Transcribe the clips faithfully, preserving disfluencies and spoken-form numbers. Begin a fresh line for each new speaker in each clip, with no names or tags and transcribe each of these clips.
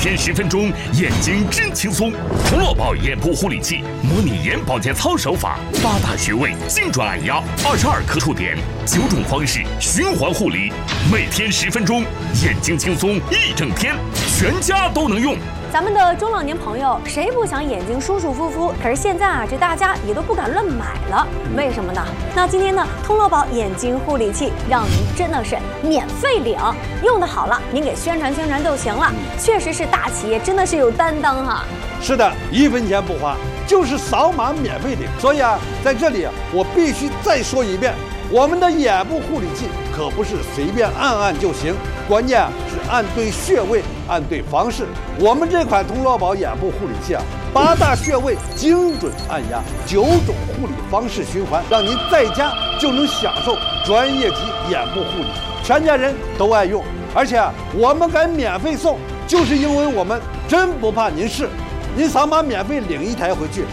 天十分钟，眼睛真轻松。童乐宝眼部护理器，模拟眼保健操手法，八大穴位精准按压，二十二颗触点，九种方式循环护理，每天十分钟，眼睛轻松一整天，全家都能用。
咱们的中老年朋友，谁不想眼睛舒舒服服？可是现在啊，这大家也都不敢乱买了，为什么呢？那今天呢，通乐宝眼睛护理器让您真的是免费领，用的好了，您给宣传宣传就行了。确实是大企业，真的是有担当哈。
是的，一分钱不花，就是扫码免费领。所以啊，在这里啊，我必须再说一遍，我们的眼部护理器可不是随便按按就行，关键啊是按对穴位，按对方式。我们这款通乐宝眼部护理器啊，八大穴位精准按压，九种护理方式循环，让您在家就能享受专业级眼部护理，全家人都爱用。而且啊，我们敢免费送，就是因为我们真不怕您试。您扫码免费领一台回去。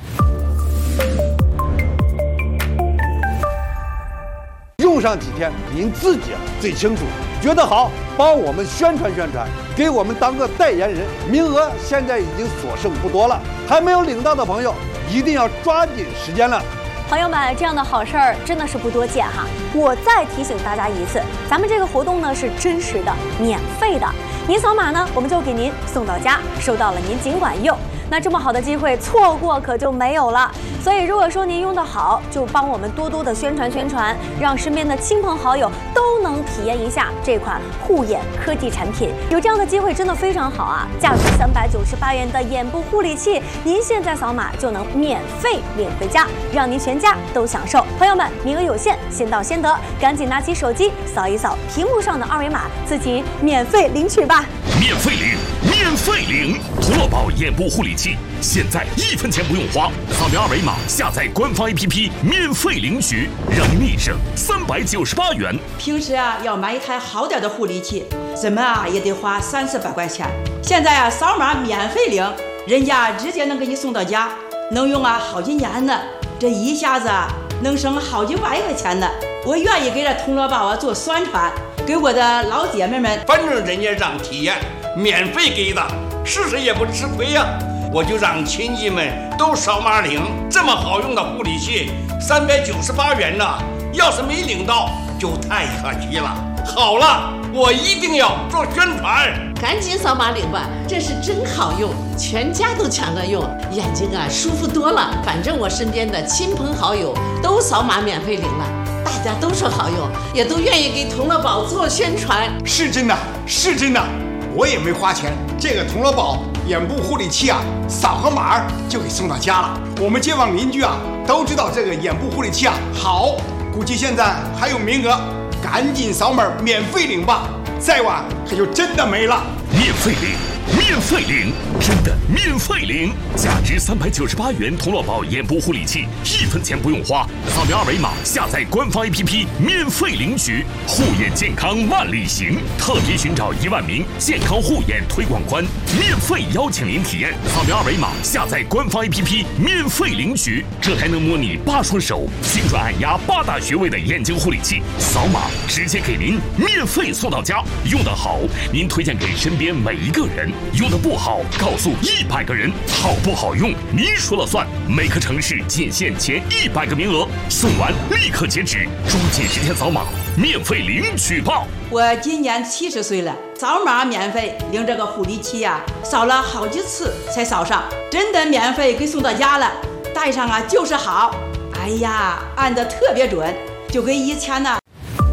用上几天，您自己啊最清楚。觉得好，帮我们宣传宣传，给我们当个代言人。名额现在已经所剩不多了，还没有领到的朋友，一定要抓紧时间了。
朋友们，这样的好事儿真的是不多见哈。我再提醒大家一次，咱们这个活动呢是真实的、免费的。您扫码呢，我们就给您送到家，收到了您尽管用。那这么好的机会，错过可就没有了。所以，如果说您用得好，就帮我们多多的宣传宣传，让身边的亲朋好友都能体验一下这款护眼科技产品。有这样的机会，真的非常好啊！价值三百九十八元的眼部护理器，您现在扫码就能免费领回家，让您全家都享受。朋友们，名额有限，先到先得，赶紧拿起手机扫一扫屏幕上的二维码，自己免费领取吧！
免费领，免费领！通乐宝眼部护理器，现在一分钱不用花，扫描二维码下载官方 A P P 免费领取，让您立省三百九十八元。
平时啊要买一台好点的护理器，怎么啊也得花三四百块钱。现在啊扫码免费领，人家直接能给你送到家，能用啊好几年呢。这一下子啊能省好几万块钱呢。我愿意给这通乐宝啊做宣传，给我的老姐妹们，
反正人家让体验，免费给的，试试也不吃亏呀、啊。我就让亲戚们都扫码领，这么好用的护理器，三百九十八元呢，要是没领到就太可惜了。好了，我一定要做宣传，
赶紧扫码领吧，这是真好用，全家都抢着用，眼睛啊舒服多了。反正我身边的亲朋好友都扫码免费领了，大家都说好用，也都愿意给通乐宝做宣传。
是真的，是真的，我也没花钱，这个通乐宝眼部护理器啊，扫个码就给送到家了。我们街坊邻居啊都知道这个眼部护理器啊好，估计现在还有名额，赶紧扫码免费领吧，再晚可就真的没了。
免费领，免费领，真的免费领！价值三百九十八元通乐宝眼部护理器，一分钱不用花，扫描二维码下载官方 A P P 免费领取。护眼健康万里行，特别寻找一万名健康护眼推广官，免费邀请您体验。扫描二维码下载官方 A P P 免费领取，这还能模拟八双手精准按压八大穴位的眼睛护理器，扫码直接给您免费送到家。用得好，您推荐给身边每一个人；用得不好，告诉一百个人。好不好用，您说了算。每个城市仅限前一百个名额，送完立刻截止，抓紧时间扫码，免费领取吧！
我今年七十岁了，扫码免费领这个护理器呀、啊，扫了好几次才扫上，真的免费给送到家了。戴上啊就是好，哎呀，按得特别准，就跟以前呢。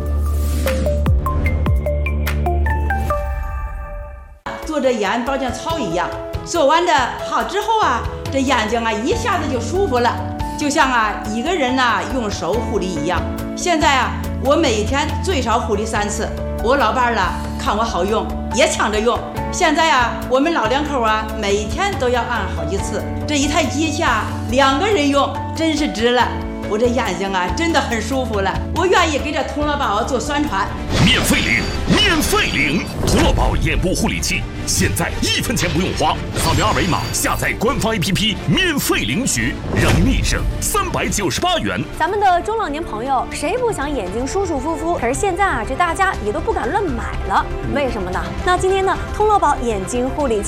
做着眼保健操一样，做完的好之后啊，这眼睛啊一下子就舒服了，就像啊一个人呐、啊、用手护理一样。现在啊，我每天最少护理三次。我老伴儿啦看我好用，也抢着用。现在啊，我们老两口啊，每天都要按好几次。这一台机器啊，两个人用真是值了。我这眼睛啊，真的很舒服了。我愿意给这通乐宝做宣传，
免费领，免费领！通乐宝眼部护理器，现在一分钱不用花，扫描二维码下载官方 A P P 免费领取，让您立省三百九十八元。
咱们的中老年朋友，谁不想眼睛舒舒服服？可是现在啊，这大家也都不敢乱买了，为什么呢？那今天呢，通乐宝眼睛护理器